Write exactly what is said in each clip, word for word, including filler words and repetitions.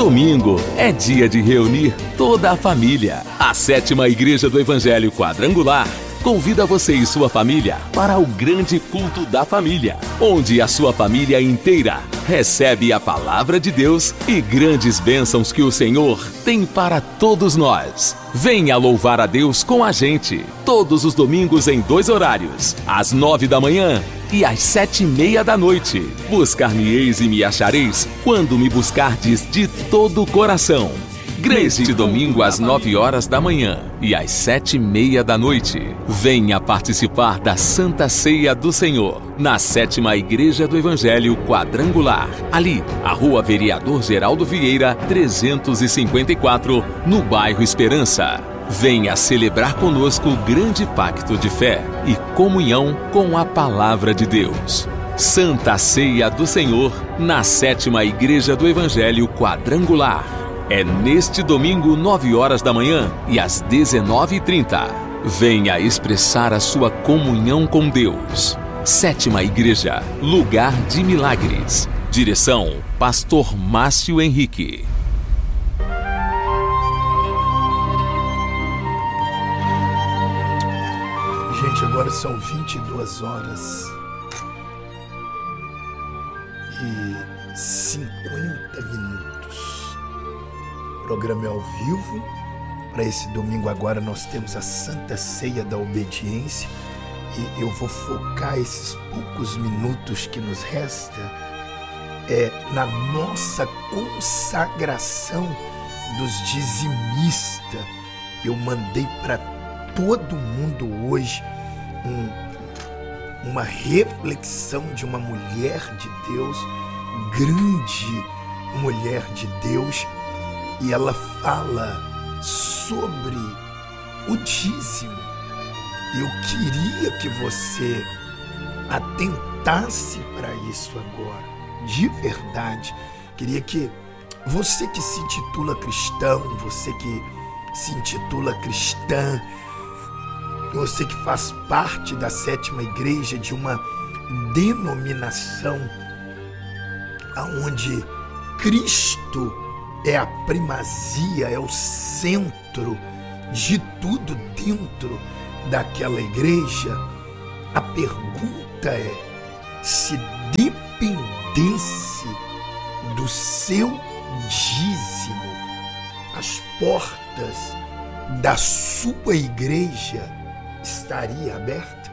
Domingo é dia de reunir toda a família. A Sétima Igreja do Evangelho Quadrangular convida você e sua família para o grande culto da família, onde a sua família inteira recebe a palavra de Deus e grandes bênçãos que o Senhor tem para todos nós. Venha louvar a Deus com a gente, todos os domingos em dois horários, às nove da manhã e às sete e meia da noite. Buscar-me-eis e me achareis quando me buscardes de todo o coração. Neste domingo às nove horas da manhã e às sete e meia da noite, venha participar da Santa Ceia do Senhor, na Sétima Igreja do Evangelho Quadrangular, ali, a Rua Vereador Geraldo Vieira, trezentos e cinquenta e quatro, no bairro Esperança. Venha celebrar conosco o grande pacto de fé e comunhão com a Palavra de Deus. Santa Ceia do Senhor, na Sétima Igreja do Evangelho Quadrangular. É neste domingo, nove horas da manhã e às dezenove e trinta. Venha expressar a sua comunhão com Deus. Sétima Igreja, lugar de milagres. Direção, Pastor Márcio Henrique. Gente, agora são vinte e duas horas e cinquenta minutos. O programa é ao vivo. Para esse domingo agora nós temos a Santa Ceia da Obediência e eu vou focar esses poucos minutos que nos resta é, na nossa consagração dos dizimistas. Eu mandei para todo mundo hoje um, uma reflexão de uma mulher de Deus, grande mulher de Deus, e ela fala sobre o dízimo. Eu queria que você atentasse para isso agora, de verdade. Queria que você que se intitula cristão, você que se intitula cristã, você que faz parte da Sétima Igreja, de uma denominação onde Cristo é a primazia, é o centro de tudo dentro daquela igreja, a pergunta é: se dependesse do seu dízimo, as portas da sua igreja estaria aberta?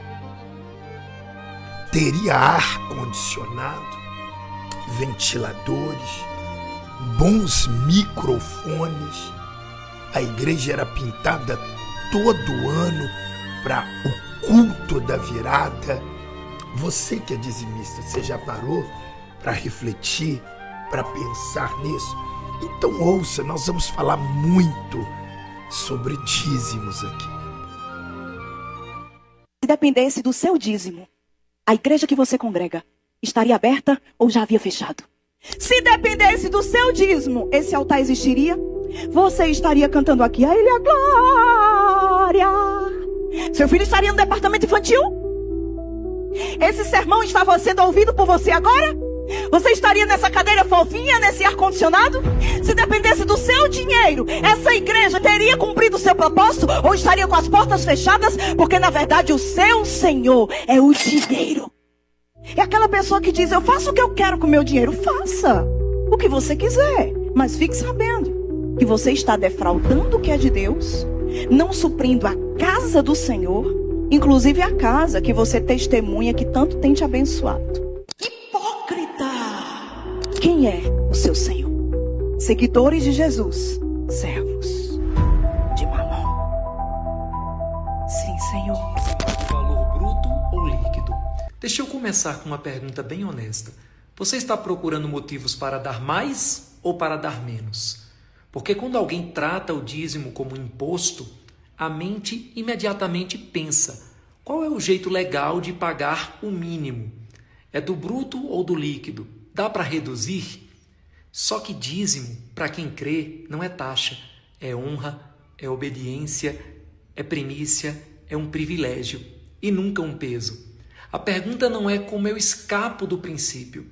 Teria ar-condicionado, ventiladores, bons microfones? A igreja era pintada todo ano para o culto da virada. Você que é dizimista, você já parou para refletir, para pensar nisso? Então ouça, nós vamos falar muito sobre dízimos aqui. Se dependesse do seu dízimo, a igreja que você congrega estaria aberta ou já havia fechado? Se dependesse do seu dízimo, esse altar existiria? Você estaria cantando aqui a Ele a glória? Seu filho estaria no departamento infantil? Esse sermão estava sendo ouvido por você agora? Você estaria nessa cadeira fofinha, nesse ar-condicionado? Se dependesse do seu dinheiro, essa igreja teria cumprido o seu propósito ou estaria com as portas fechadas? Porque na verdade o seu Senhor é o dinheiro. É aquela pessoa que diz: eu faço o que eu quero com o meu dinheiro. Faça o que você quiser, mas fique sabendo que você está defraudando o que é de Deus, não suprindo a casa do Senhor, inclusive a casa que você testemunha que tanto tem te abençoado. Hipócrita! Quem é o seu Senhor? Seguidores de Jesus, servos de Mamon. Sim, Senhor. Valor bruto ou líquido? Deixa eu começar com uma pergunta bem honesta. Você está procurando motivos para dar mais ou para dar menos? Porque quando alguém trata o dízimo como imposto, a mente imediatamente pensa: qual é o jeito legal de pagar o mínimo? É do bruto ou do líquido? Dá para reduzir? Só que dízimo, para quem crê, não é taxa, é honra, é obediência, é primícia, é um privilégio e nunca um peso. A pergunta não é como eu escapo do princípio.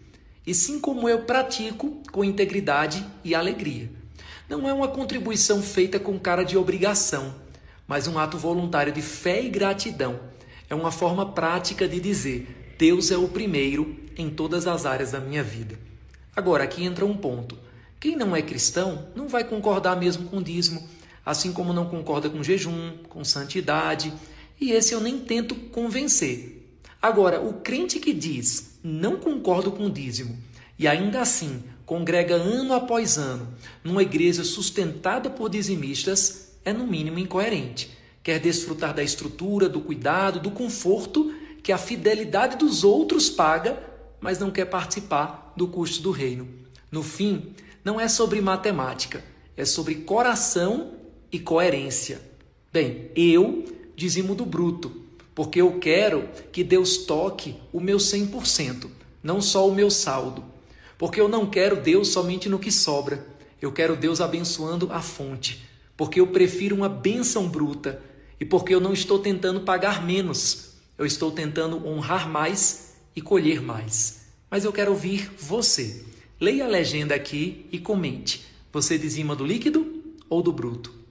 e sim como eu pratico com integridade e alegria. Não é uma contribuição feita com cara de obrigação, mas um ato voluntário de fé e gratidão. É uma forma prática de dizer: Deus é o primeiro em todas as áreas da minha vida. Agora, aqui entra um ponto. Quem não é cristão não vai concordar mesmo com o dízimo, assim como não concorda com jejum, com santidade, e esse eu nem tento convencer. Agora, o crente que diz: não concordo com o dízimo, e ainda assim congrega ano após ano numa igreja sustentada por dizimistas, é no mínimo incoerente. Quer desfrutar da estrutura, do cuidado, do conforto que a fidelidade dos outros paga, mas não quer participar do custo do reino. No fim, não é sobre matemática, é sobre coração e coerência. Bem, eu dizimo do bruto, porque eu quero que Deus toque o meu cem por cento, não só o meu saldo. Porque eu não quero Deus somente no que sobra, eu quero Deus abençoando a fonte, porque eu prefiro uma bênção bruta e porque eu não estou tentando pagar menos, eu estou tentando honrar mais e colher mais. Mas eu quero ouvir você. Leia a legenda aqui e comente. Você dizima do líquido ou do bruto?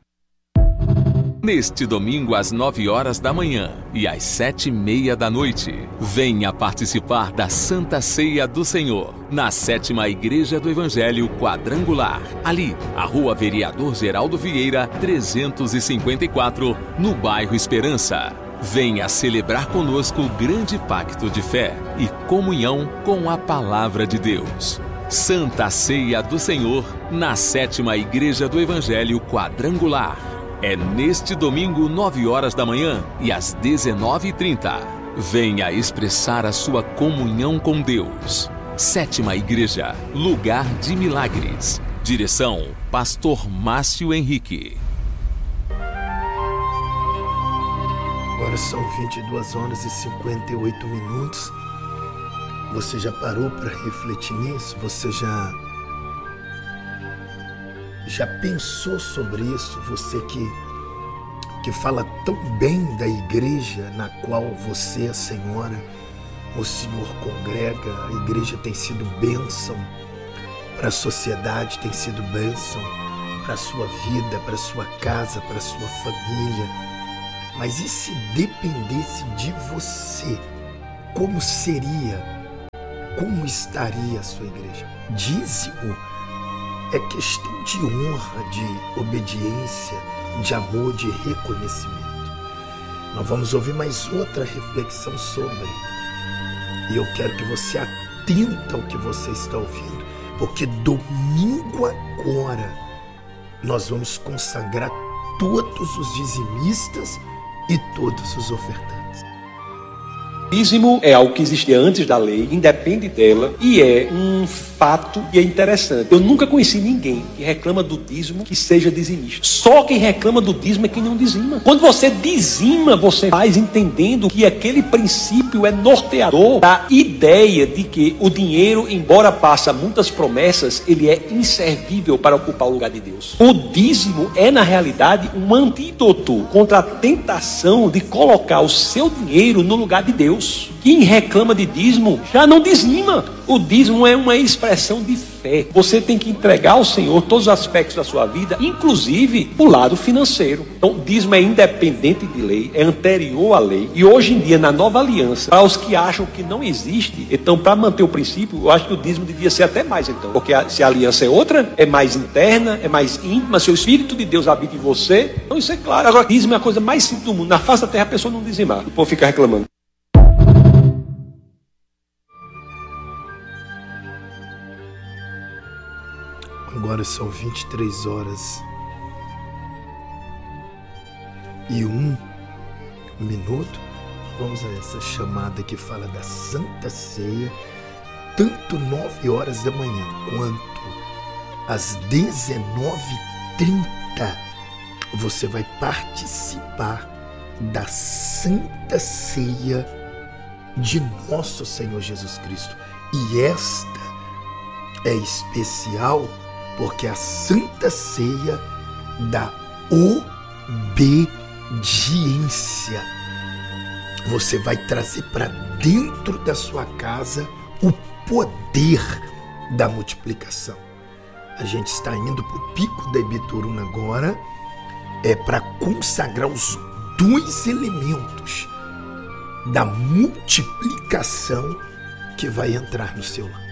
Neste domingo às nove horas da manhã e às sete e meia da noite, venha participar da Santa Ceia do Senhor, na sétima Igreja do Evangelho Quadrangular, ali, a Rua Vereador Geraldo Vieira, trezentos e cinquenta e quatro, no bairro Esperança. Venha celebrar conosco o grande pacto de fé e comunhão com a Palavra de Deus. Santa Ceia do Senhor, na sétima Igreja do Evangelho Quadrangular. É neste domingo, nove horas da manhã e às dezenove e trinta. Venha expressar a sua comunhão com Deus. Sétima Igreja, lugar de milagres. Direção, Pastor Márcio Henrique. Agora são vinte e duas horas e cinquenta e oito minutos. Você já parou para refletir nisso? Você já... Já pensou sobre isso? Você que, que fala tão bem da igreja na qual você, a senhora, o senhor congrega, a igreja tem sido bênção para a sociedade, tem sido bênção para a sua vida, para a sua casa, para a sua família. Mas e se dependesse de você? Como seria? Como estaria a sua igreja? Dízimo é questão de honra, de obediência, de amor, de reconhecimento. Nós vamos ouvir mais outra reflexão sobre. E eu quero que você atenta ao que você está ouvindo, porque domingo agora nós vamos consagrar todos os dizimistas e todos os ofertantes. Dízimo é algo que existia antes da lei, independe dela, e é um fato que é interessante. Eu nunca conheci ninguém que reclama do dízimo que seja dizimista. Só quem reclama do dízimo é quem não dizima. Quando você dizima, você faz entendendo que aquele princípio é norteador da ideia de que o dinheiro, embora faça muitas promessas, ele é inservível para ocupar o lugar de Deus. O dízimo é, na realidade, um antídoto contra a tentação de colocar o seu dinheiro no lugar de Deus. Quem reclama de dízimo já não dizima. O dízimo é uma expressão de fé. Você tem que entregar ao Senhor todos os aspectos da sua vida, inclusive o lado financeiro. Então, o dízimo é independente de lei, é anterior à lei. E hoje em dia, na nova aliança, para os que acham que não existe, então, para manter o princípio, eu acho que o dízimo devia ser até mais, então. Porque a, se a aliança é outra, é mais interna, é mais íntima, se o Espírito de Deus habita em você, então isso é claro. Agora, dízimo é a coisa mais simples do mundo. Na face da terra, a pessoa não dizimar. O povo fica reclamando. Agora são vinte e três horas e um minuto. Vamos a essa chamada que fala da Santa Ceia, tanto nove horas da manhã quanto às dezenove e trinta. Você vai participar da Santa Ceia de nosso Senhor Jesus Cristo. E esta é especial porque a Santa Ceia da obediência. Você vai trazer para dentro da sua casa o poder da multiplicação. A gente está indo para o pico da Ibituruna agora, é para consagrar os dois elementos da multiplicação que vai entrar no seu lar.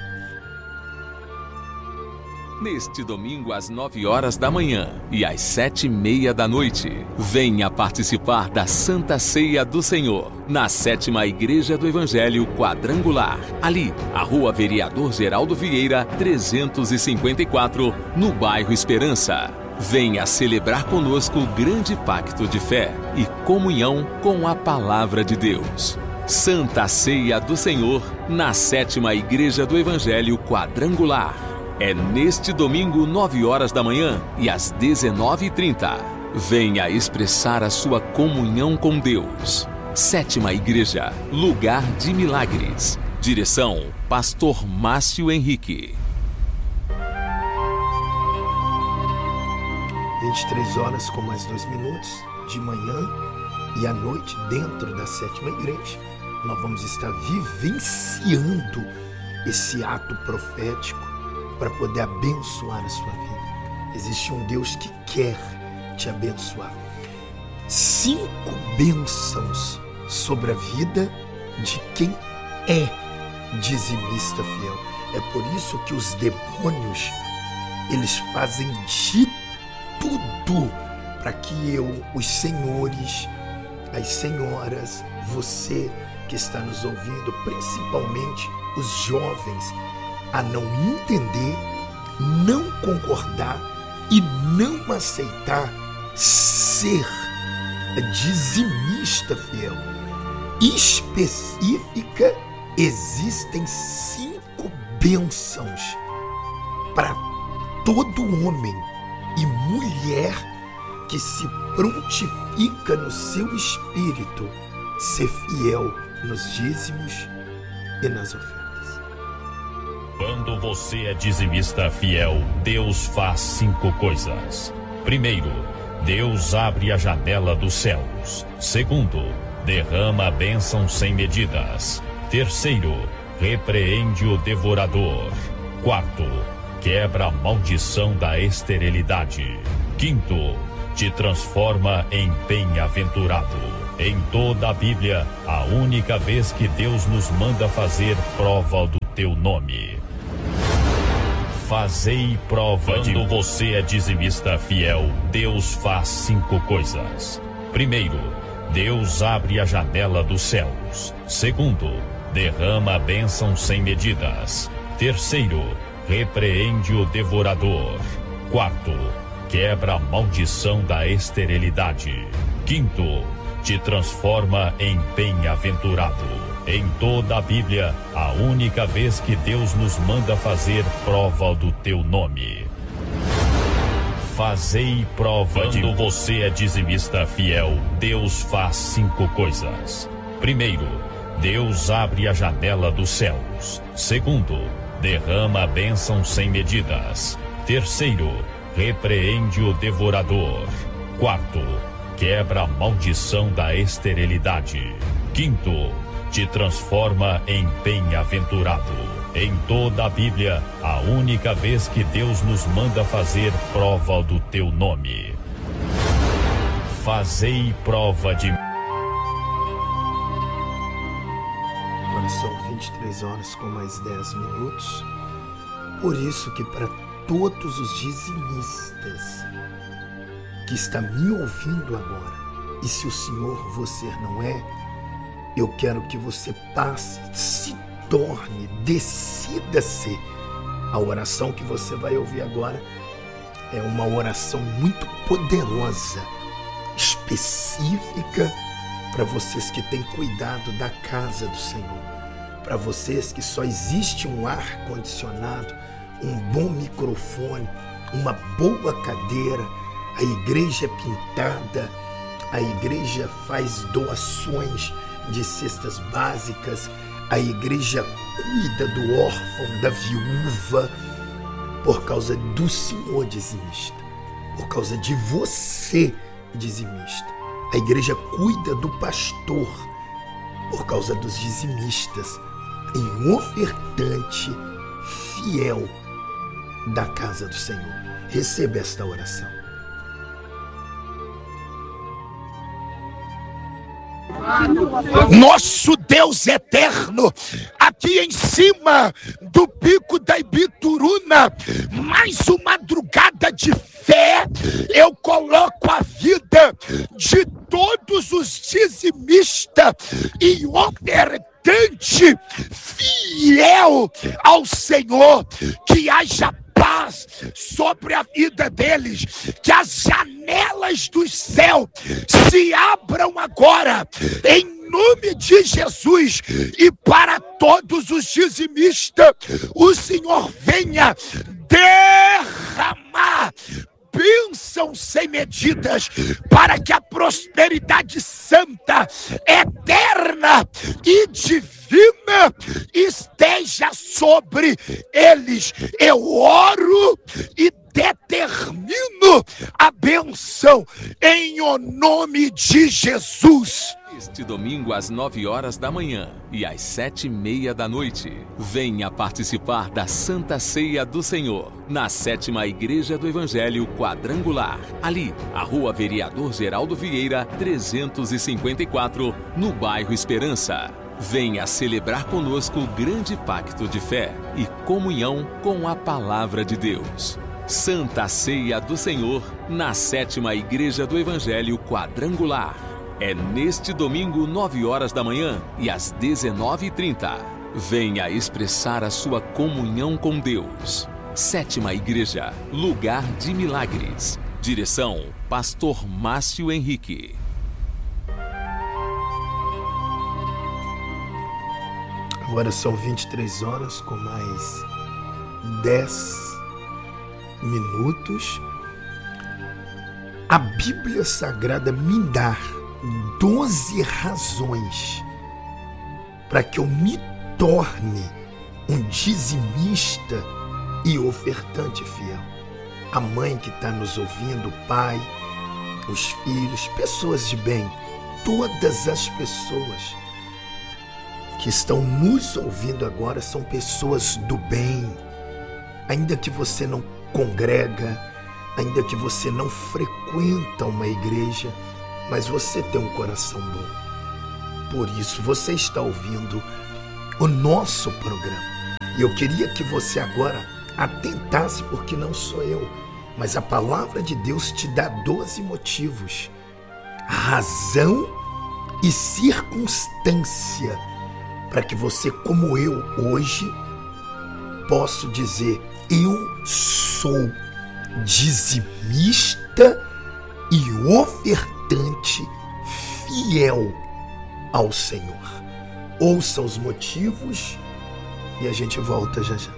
Neste domingo, às nove horas da manhã e às sete e meia da noite, venha participar da Santa Ceia do Senhor, na sétima Igreja do Evangelho Quadrangular, ali, a Rua Vereador Geraldo Vieira, trezentos e cinquenta e quatro, no bairro Esperança. Venha celebrar conosco o grande pacto de fé e comunhão com a Palavra de Deus. Santa Ceia do Senhor, na sétima Igreja do Evangelho Quadrangular. É neste domingo, nove horas da manhã e às dezenove e trinta. Venha expressar a sua comunhão com Deus. Sétima Igreja, lugar de milagres. Direção, Pastor Márcio Henrique. vinte e três horas com mais dois minutos, de manhã e à noite, dentro da sétima igreja, nós vamos estar vivenciando esse ato profético para poder abençoar a sua vida. Existe um Deus que quer te abençoar. Cinco bênçãos sobre a vida de quem é dizimista fiel. É por isso que os demônios, eles fazem de tudo para que eu, os senhores, as senhoras, você que está nos ouvindo, principalmente os jovens, a não entender, não concordar e não aceitar ser dizimista fiel. Específica, existem cinco bênçãos para todo homem e mulher que se prontifica no seu espírito ser fiel nos dízimos e nas ofertas. Quando você é dizimista fiel, Deus faz cinco coisas. Primeiro, Deus abre a janela dos céus. Segundo, derrama a bênção sem medidas. Terceiro, repreende o devorador. Quarto, quebra a maldição da esterilidade. Quinto, te transforma em bem-aventurado. Em toda a Bíblia, a única vez que Deus nos manda fazer prova do teu nome. Fazei prova de... Quando você é dizimista fiel, Deus faz cinco coisas. Primeiro, Deus abre a janela dos céus. Segundo, derrama a bênção sem medidas. Terceiro, repreende o devorador. Quarto, quebra a maldição da esterilidade. Quinto, te transforma em bem-aventurado. Em toda a Bíblia, a única vez que Deus nos manda fazer prova do teu nome. Fazei prova. Quando de... você é dizimista fiel, Deus faz cinco coisas. Primeiro, Deus abre a janela dos céus. Segundo, derrama a bênção sem medidas. Terceiro, repreende o devorador. Quarto, quebra a maldição da esterilidade. Quinto, te transforma em bem-aventurado. Em toda a Bíblia, a única vez que Deus nos manda fazer prova do teu nome. Fazei prova de... Agora são vinte e três horas com mais dez minutos. Por isso que para todos os dizimistas que está me ouvindo agora, e se o Senhor você não é, eu quero que você passe, se torne, decida-se. A oração que você vai ouvir agora é uma oração muito poderosa, específica para vocês que têm cuidado da casa do Senhor, para vocês que só existe um ar condicionado, um bom microfone, uma boa cadeira, a igreja é pintada, a igreja faz doações de cestas básicas, a igreja cuida do órfão, da viúva, por causa do Senhor dizimista, por causa de você dizimista. A igreja cuida do pastor, por causa dos dizimistas. em ofertante fiel da casa do Senhor. Receba esta oração. Nosso Deus eterno, aqui em cima do pico da Ibituruna, mais uma madrugada de fé, eu coloco a vida de todos os dizimistas e ofertante fiel ao Senhor, que haja paz sobre a vida deles, que as janelas do céu se abram agora, em nome de Jesus, e para todos os dizimistas, o Senhor venha derramar bênçãos sem medidas, para que a prosperidade santa, eterna e divina esteja sobre eles. Eu oro e determino a bênção em o nome de Jesus. Este domingo às nove horas da manhã e às sete e meia da noite, venha participar da Santa Ceia do Senhor, na sétima Igreja do Evangelho Quadrangular, ali, a Rua Vereador Geraldo Vieira, trezentos e cinquenta e quatro, no bairro Esperança. Venha celebrar conosco o grande pacto de fé e comunhão com a Palavra de Deus. Santa Ceia do Senhor, na sétima Igreja do Evangelho Quadrangular. É neste domingo, nove horas da manhã e às dezenove e trinta. Venha expressar a sua comunhão com Deus. Sétima Igreja, lugar de milagres. Direção, Pastor Márcio Henrique. Agora são vinte e três horas com mais dez minutos. A Bíblia Sagrada me dá doze razões para que eu me torne um dizimista e ofertante fiel. A mãe que está nos ouvindo, o pai, os filhos, pessoas de bem, todas as pessoas que estão nos ouvindo agora são pessoas do bem. Ainda que você não congrega, ainda que você não frequenta uma igreja, mas você tem um coração bom. Por isso, você está ouvindo o nosso programa. E eu queria que você agora atentasse, porque não sou eu, mas a palavra de Deus te dá doze motivos, razão e circunstância, para que você, como eu hoje, possa dizer: eu sou dizimista e ofertante fiel ao Senhor. Ouça os motivos e a gente volta já já.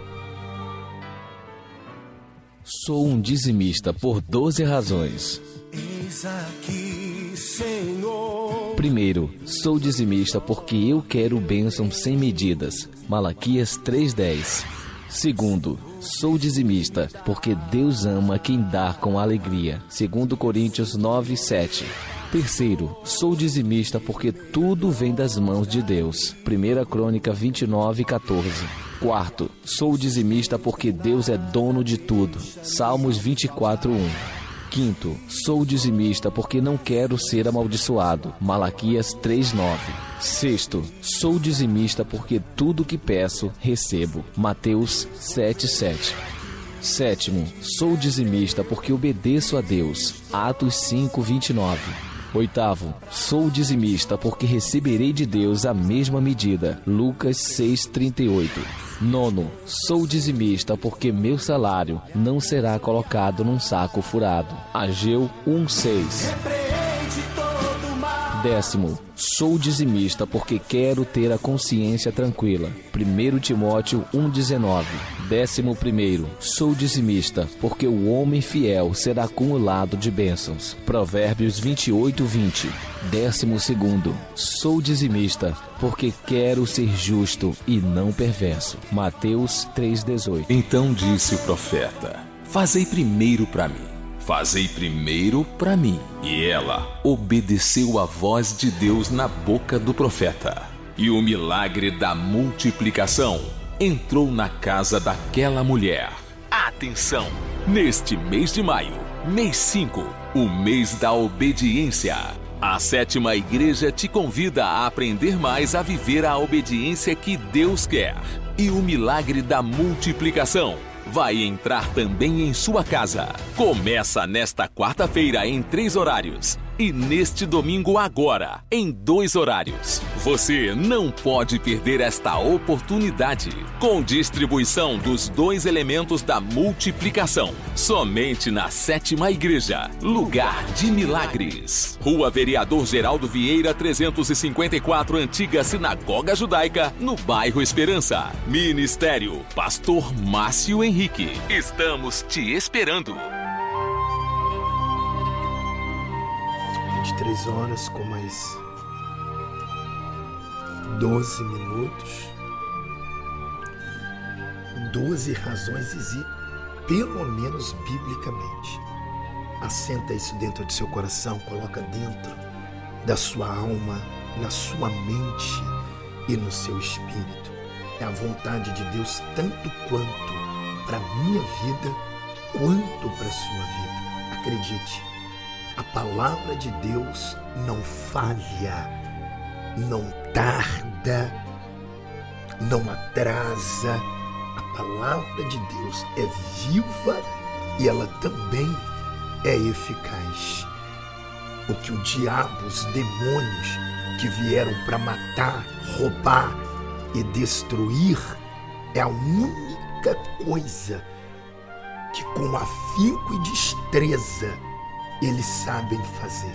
Sou um dizimista por doze razões. Eis aqui, Senhor. Primeiro, sou dizimista porque eu quero bênção sem medidas. Malaquias três dez. Segundo, sou dizimista porque Deus ama quem dá com alegria. Segundo Coríntios nove sete. Terceiro, sou dizimista porque tudo vem das mãos de Deus. Primeira Crônica vinte e nove catorze. Quarto, sou dizimista porque Deus é dono de tudo. Salmos vinte e quatro um. Quinto, sou dizimista porque não quero ser amaldiçoado. Malaquias três nove. Sexto, sou dizimista porque tudo que peço, recebo. Mateus sete sete. Sétimo, sou dizimista porque obedeço a Deus. Atos cinco vinte e nove. Oitavo, sou dizimista porque receberei de Deus a mesma medida. Lucas seis trinta e oito. Nono, sou dizimista porque meu salário não será colocado num saco furado. Ageu um seis. Décimo, sou dizimista porque quero ter a consciência tranquila. Primeiro Timóteo um dezenove. Décimo primeiro, sou dizimista porque o homem fiel será acumulado de bênçãos. Provérbios vinte e oito vinte. Décimo segundo, sou dizimista porque quero ser justo e não perverso. Mateus três dezoito. Então disse o profeta: fazei primeiro para mim. Fazei primeiro para mim. E ela obedeceu à voz de Deus na boca do profeta. E o milagre da multiplicação entrou na casa daquela mulher. Atenção! Neste mês de maio, mês cinco, o mês da obediência, a Sétima Igreja te convida a aprender mais a viver a obediência que Deus quer. E o milagre da multiplicação vai entrar também em sua casa. Começa nesta quarta-feira em três horários e neste domingo agora em dois horários. Você não pode perder esta oportunidade. Com distribuição dos dois elementos da multiplicação. Somente na Sétima Igreja, lugar de milagres. Rua Vereador Geraldo Vieira, trezentos e cinquenta e quatro, Antiga Sinagoga Judaica, no bairro Esperança. Ministério Pastor Márcio Henrique. Estamos te esperando. vinte e três horas com mais doze minutos. doze razões exigem, pelo menos biblicamente. Assenta isso dentro do seu coração, coloca dentro da sua alma, na sua mente e no seu espírito. É a vontade de Deus tanto quanto para a minha vida, quanto para a sua vida. Acredite, a palavra de Deus não falha, não tarda, não atrasa. A palavra de Deus é viva e ela também é eficaz. O que o diabo, os demônios que vieram para matar, roubar e destruir é a única coisa que com afinco e destreza eles sabem fazer.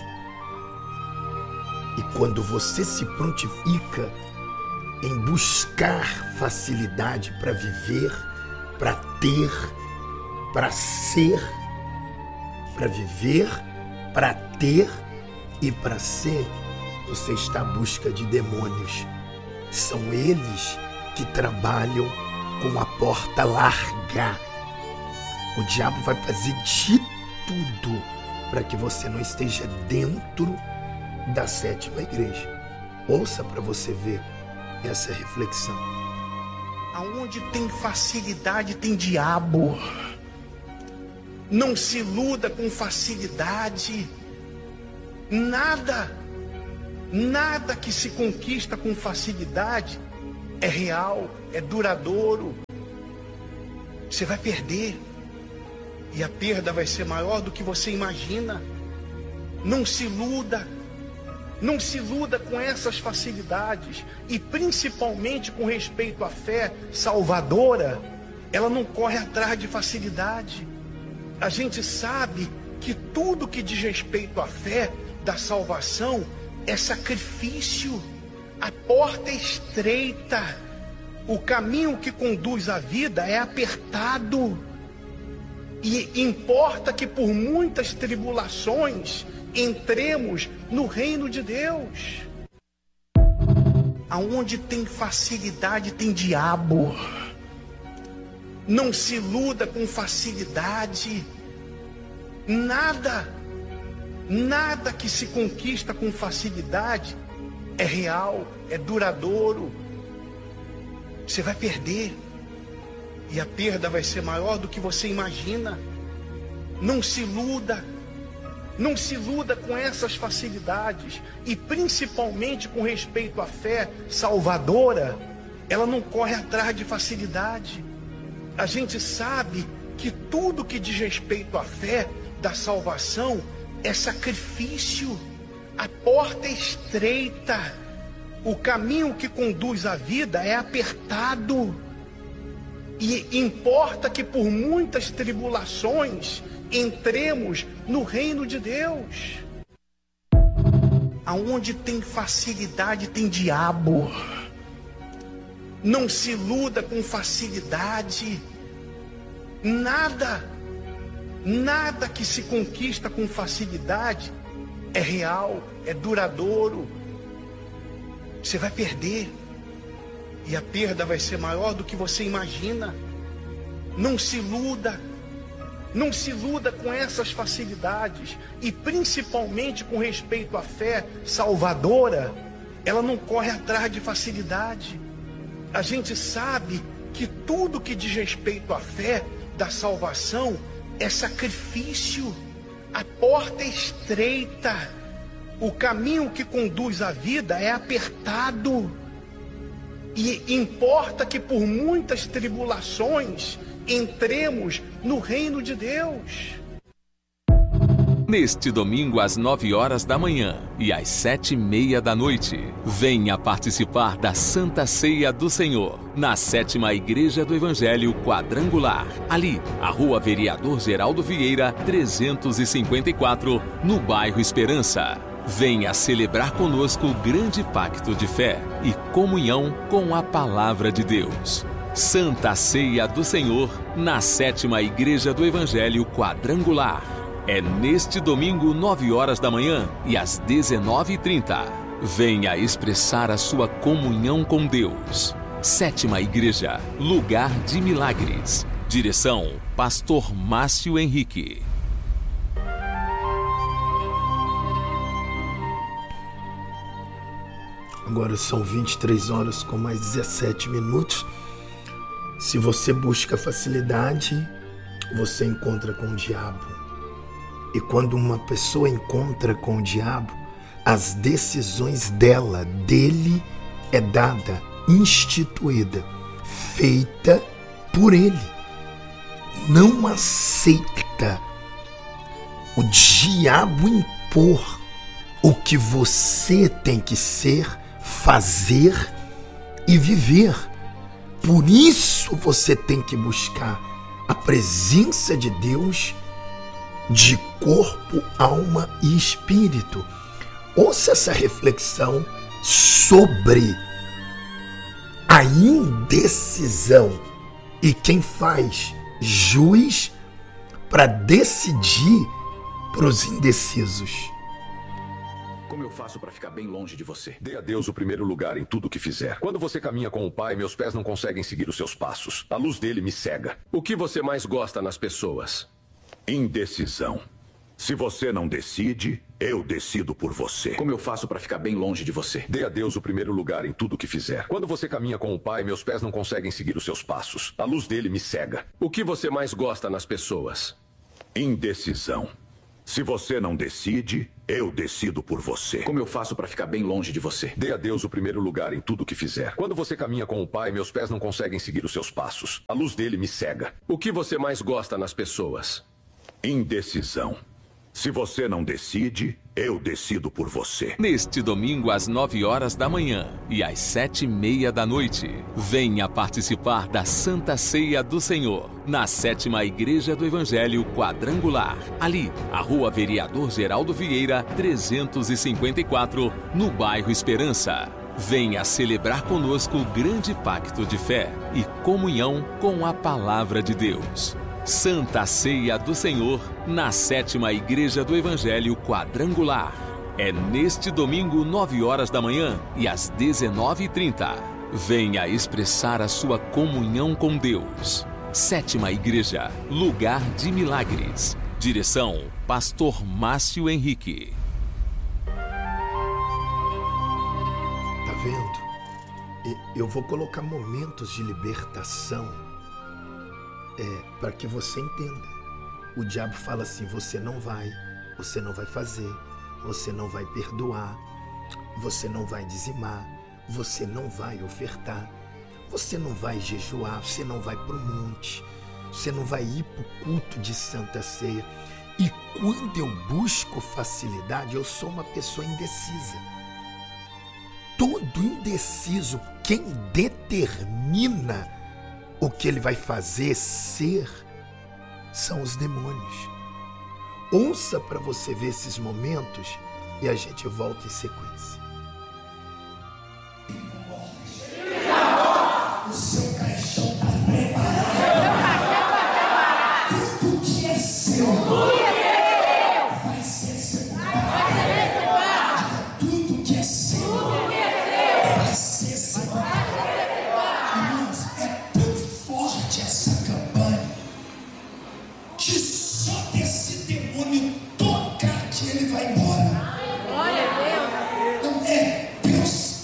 E quando você se prontifica em buscar facilidade para viver, para ter, para ser, para viver, para ter e para ser, você está à busca de demônios. São eles que trabalham com a porta larga. O diabo vai fazer de tudo para que você não esteja dentro da Sétima Igreja. Ouça para você ver essa reflexão. Aonde tem facilidade tem diabo. Não se iluda com facilidade. Nada, nada que se conquista com facilidade é real, é duradouro. Você vai perder. E a perda vai ser maior do que você imagina. Não se iluda. Não se iluda com essas facilidades. E principalmente com respeito à fé salvadora, ela não corre atrás de facilidade. A gente sabe que tudo que diz respeito à fé da salvação é sacrifício. A porta é estreita. O caminho que conduz à vida é apertado. E importa que por muitas tribulações entremos no reino de Deus. Aonde tem facilidade tem diabo. Não se iluda com facilidade. Nada, nada que se conquista com facilidade é real, é duradouro. Você vai perder. E a perda vai ser maior do que você imagina. Não se iluda. Não se iluda com essas facilidades. E principalmente com respeito à fé salvadora, ela não corre atrás de facilidade. A gente sabe que tudo que diz respeito à fé da salvação é sacrifício. A porta é estreita. O caminho que conduz à vida é apertado. E importa que por muitas tribulações entremos no reino de Deus. Aonde tem facilidade tem diabo. Não se iluda com facilidade. Nada, nada que se conquista com facilidade é real, é duradouro. Você vai perder. E a perda vai ser maior do que você imagina. Não se iluda. Não se iluda com essas facilidades. E principalmente com respeito à fé salvadora, ela não corre atrás de facilidade. A gente sabe que tudo que diz respeito à fé da salvação é sacrifício. A porta é estreita. O caminho que conduz à vida é apertado. E importa que por muitas tribulações entremos no reino de Deus. Neste domingo às nove horas da manhã e às sete e meia da noite, venha participar da Santa Ceia do Senhor, na sétima Igreja do Evangelho Quadrangular, ali, a Rua Vereador Geraldo Vieira, trezentos e cinquenta e quatro, no bairro Esperança. Venha celebrar conosco o grande pacto de fé e comunhão com a Palavra de Deus. Santa Ceia do Senhor, na sétima Igreja do Evangelho Quadrangular. É neste domingo, nove horas da manhã e às dezenove e trinta. Venha expressar a sua comunhão com Deus. Sétima Igreja, lugar de milagres. Direção, Pastor Márcio Henrique. Agora são vinte e três horas com mais dezessete minutos. Se você busca facilidade, você encontra com o diabo. E quando uma pessoa encontra com o diabo, as decisões dela, dele, é dada, instituída, feita por ele. Não aceita o diabo impor o que você tem que ser, fazer e viver. Por isso você tem que buscar a presença de Deus de corpo, alma e espírito. Ouça essa reflexão sobre a indecisão e quem faz juiz para decidir para os indecisos. Como eu faço para ficar bem longe de você? Dê a Deus o primeiro lugar em tudo que fizer. Quando você caminha com o Pai, meus pés não conseguem seguir os seus passos. A luz dele me cega. O que você mais gosta nas pessoas? Indecisão. Se você não decide, eu decido por você. Como eu faço para ficar bem longe de você? Dê a Deus o primeiro lugar em tudo que fizer. Quando você caminha com o Pai, meus pés não conseguem seguir os seus passos. A luz dele me cega. O que você mais gosta nas pessoas? Indecisão. Se você não decide, eu decido por você. Como eu faço para ficar bem longe de você? Dê a Deus o primeiro lugar em tudo que fizer. Quando você caminha com o Pai, meus pés não conseguem seguir os seus passos. A luz dele me cega. O que você mais gosta nas pessoas? Indecisão. Se você não decide, eu decido por você. Neste domingo às nove horas da manhã e às sete e meia da noite, venha participar da Santa Ceia do Senhor, na sétima Igreja do Evangelho Quadrangular, ali, a Rua Vereador Geraldo Vieira, trezentos e cinquenta e quatro, no bairro Esperança. Venha celebrar conosco o grande pacto de fé e comunhão com a Palavra de Deus. Santa Ceia do Senhor, na sétima Igreja do Evangelho Quadrangular. É neste domingo, nove horas da manhã e às dezenove e trinta. Venha expressar a sua comunhão com Deus. Sétima Igreja, lugar de milagres. Direção, Pastor Márcio Henrique. Tá vendo? Eu vou colocar momentos de libertação. É, para que você entenda. O diabo fala assim: você não vai, você não vai fazer, você não vai perdoar, você não vai dizimar, você não vai ofertar, você não vai jejuar, você não vai para o monte, você não vai ir para o culto de Santa Ceia. E quando eu busco facilidade, eu sou uma pessoa indecisa. Todo indeciso, quem determina o que ele vai fazer ser são os demônios. Ouça para você ver esses momentos e a gente volta em sequência. O seu caixão está preparado. Tudo que é seu vai ser separado. Tudo que é seu vai ser separado. Essa campanha que só desse demônio tocar que ele vai embora. Glória a Deus. Não é Deus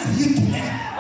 marido, né?